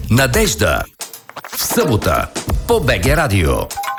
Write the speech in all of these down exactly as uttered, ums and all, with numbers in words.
Надежда. В събота по БГ Радио.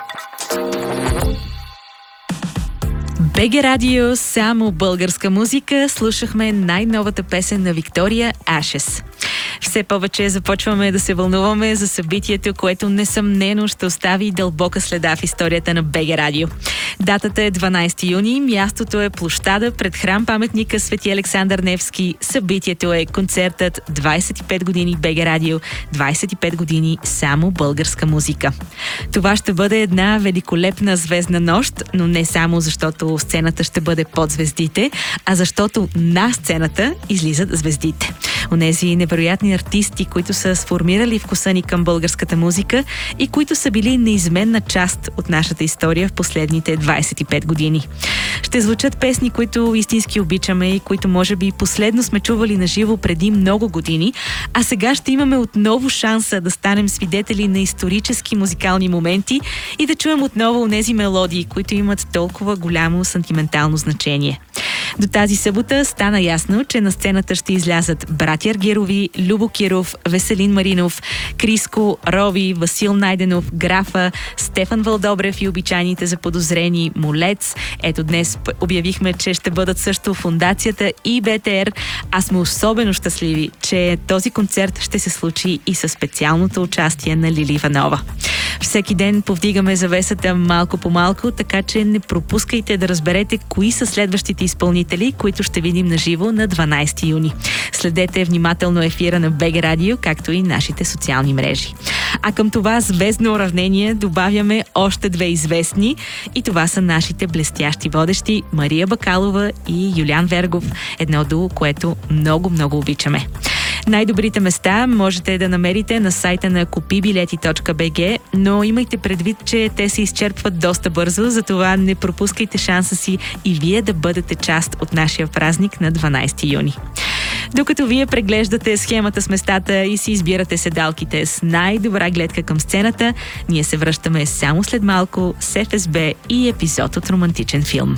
БГ Радио, само българска музика. Слушахме най-новата песен на Виктория Ashes. Все повече започваме да се вълнуваме за събитието, което несъмнено ще остави дълбока следа в историята на БГ Радио. Датата е дванайсети юни, мястото е площада пред храм паметника Свети Александър Невски. Събитието е концертът двайсет и пет години БГ Радио, двайсет и пет години само българска музика. Това ще бъде една великолепна звездна нощ, но не само защото сцената ще бъде под звездите, а защото на сцената излизат звездите. Онези невероятни артисти, които са сформирали вкуса ни към българската музика и които са били неизменна част от нашата история в последните двайсет и пет години. Ще звучат песни, които истински обичаме и които може би последно сме чували на живо преди много години, а сега ще имаме отново шанса да станем свидетели на исторически музикални моменти и да чуем отново онези мелодии, които имат толкова голямо сантиментално значение. До тази събота стана ясно, че на сцената ще излязат братя Аргирови, Любо Киров, Веселин Маринов, Криско, Роби, Васил Найденов, Графа, Стефан Вълдобрев и обичайните заподозрени Молец. Ето днес обявихме, че ще бъдат също Фондацията и БТР. А сме особено щастливи, че този концерт ще се случи и със специалното участие на Лили Иванова. Всеки ден повдигаме завесата малко по малко, така че не пропускайте да разберете кои са следващите изпълнители, които ще видим на живо на дванайсети юни. Следете внимателно ефира на БГ Радио, както и нашите социални мрежи. А към това звездно уравнение добавяме още две известни и това са нашите блестящи водещи Мария Бакалова и Юлиан Вергов. Едно дуо, което много-много обичаме. Най-добрите места можете да намерите на сайта на купи билети точка би джи, но имайте предвид, че те се изчерпват доста бързо, затова не пропускайте шанса си и вие да бъдете част от нашия празник на дванайсети юни. Докато вие преглеждате схемата с местата и си избирате седалките с най-добра гледка към сцената, ние се връщаме само след малко с Еф Ес Би и епизод от романтичен филм.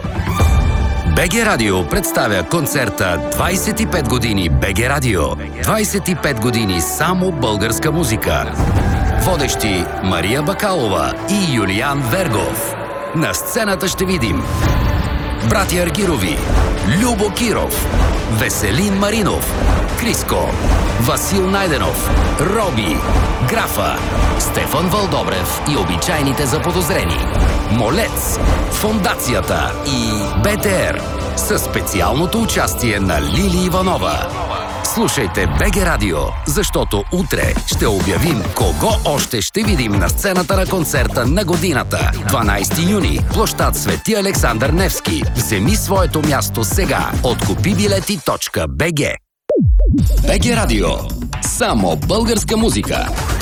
БГ Радио представя концерта двайсет и пет години БГ Радио. двайсет и пет години само българска музика. Водещи Мария Бакалова и Юлиан Вергов. На сцената ще видим братя Аргирови, Любо Киров, Веселин Маринов, Криско, Васил Найденов, Роби, Графа, Стефан Вълдобрев и обичайните заподозрени Молец, Фондацията и БТР със специалното участие на Лили Иванова. Слушайте БГ Радио, защото утре ще обявим кого още ще видим на сцената на концерта на годината. дванайсети юни, площад Свети Александър Невски. Вземи своето място сега от купи билети точка би джи. БГ Радио. Само българска музика.